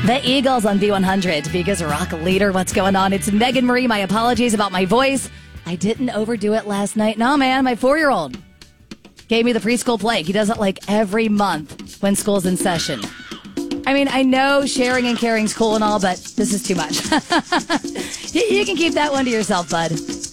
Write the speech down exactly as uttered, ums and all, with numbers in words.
The Eagles on V one hundred, Vega's rock leader. What's going on? It's Megan Marie. My apologies about my voice. I didn't overdo it last night. No, man, my four-year-old gave me the preschool plague. He does it like every month when school's in session. I mean, I know sharing and caring's cool and all, but this is too much. You can keep that one to yourself, bud.